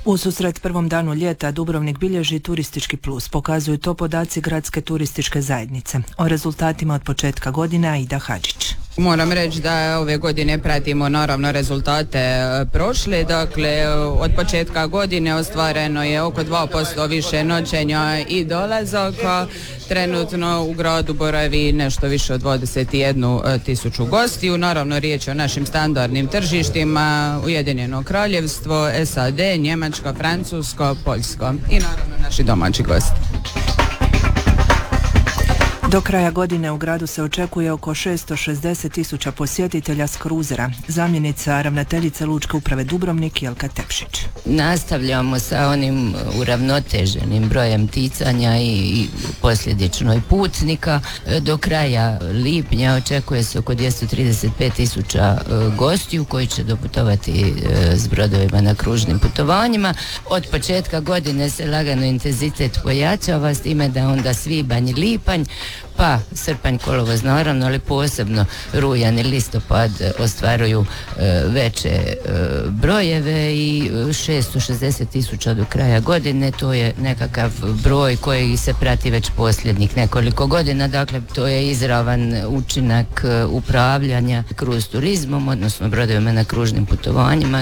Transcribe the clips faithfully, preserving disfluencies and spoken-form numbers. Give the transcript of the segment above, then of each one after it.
U susret prvom danu ljeta Dubrovnik bilježi turistički plus, pokazuju to podaci Gradske turističke zajednice. O rezultatima od početka godine Aida Hadžić. Moram reći da ove godine pratimo naravno rezultate prošle, dakle od početka godine ostvareno je oko dva posto više noćenja i dolazaka. Trenutno u gradu boravi nešto više od dvadeset jednu tisuću gostiju. Naravno riječ je o našim standardnim tržištima, Ujedinjeno Kraljevstvo, S A D, Njemačka, Francuska, Poljska i naravno naši domaći gosti. Do kraja godine u gradu se očekuje oko šesto šezdeset tisuća posjetitelja s kruzera. Zamjenica ravnateljice Lučke uprave Dubrovnik Jelka Tepšić. Nastavljamo sa onim uravnoteženim brojem ticanja i posljedično i putnika. Do kraja lipnja očekuje se oko dvjesto trideset pet tisuća gostiju koji će doputovati s brodovima na kružnim putovanjima. Od početka godine se lagano intenzitet pojačava s time da onda svibanj i lipanj, pa srpanj, kolovoz naravno, ali posebno rujan i listopad ostvaruju e, veće e, brojeve i šesto šezdeset tisuća do kraja godine. To je nekakav broj koji se prati već posljednjih nekoliko godina, dakle to je izravan učinak e, upravljanja kruz turizmom, odnosno brodovima na kružnim putovanjima.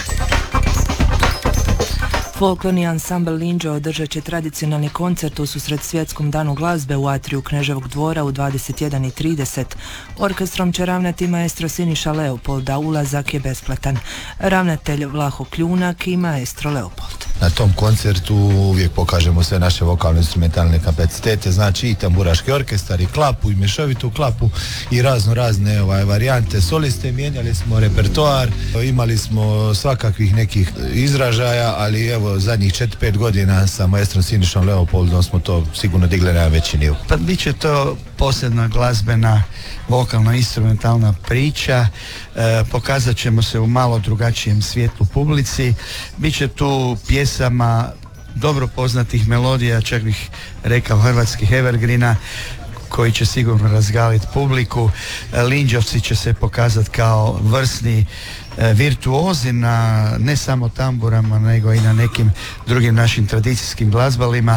Folklorni ansambl Linđa održat će tradicionalni koncert u susret Svjetskom danu glazbe u atriju Kneževog dvora u dvadeset jedan i trideset. Orkestrom će ravnati maestro Siniša Leopold, a ulazak je besplatan. Ravnatelj Vlaho Kljunak i maestro Leopold. Na tom koncertu uvijek pokažemo sve naše vokalne instrumentalne kapacitete, znači i tamburaški orkestar, i klapu, i mješovitu klapu, i razno razne ovaj, varijante soliste. Mijenjali smo repertoar, imali smo svakakvih nekih izražaja, ali evo zadnjih četiri pet godina sa maestrom Sinišom Leopoldom smo to sigurno digli na veći nivo. Pa bit će to posebna glazbena vokalno-instrumentalna priča, e, pokazat ćemo se u malo drugačijem svjetlu publici, bit će tu pjesama dobro poznatih melodija, čak bih rekao hrvatskih evergrina, koji će sigurno razgaliti publiku. Linđovci će se pokazati kao vrsni e, virtuozi na ne samo tamburama, nego i na nekim drugim našim tradicijskim glazbalima.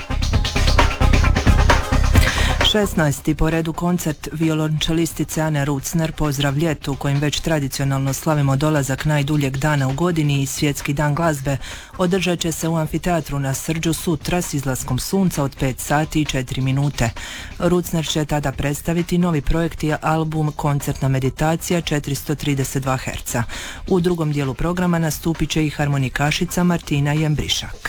šesnaesti po redu koncert violončelistice Ane Rucner Pozdrav ljetu, u kojem već tradicionalno slavimo dolazak najduljeg dana u godini i Svjetski dan glazbe, održat će se u amfiteatru na Srđu sutra s izlaskom sunca od pet sati i četiri minute. Rucner će tada predstaviti novi projekt i album Koncertna meditacija četiristo trideset dva herca. U drugom dijelu programa nastupit će i harmonikašica Martina Jembrišak.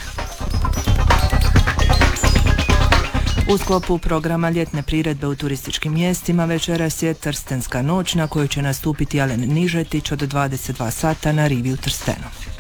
U sklopu programa ljetne priredbe u turističkim mjestima večeras je Trstenska noć na kojoj će nastupiti Alen Nižetić od dvadeset dva sata na rivi u Trstenu.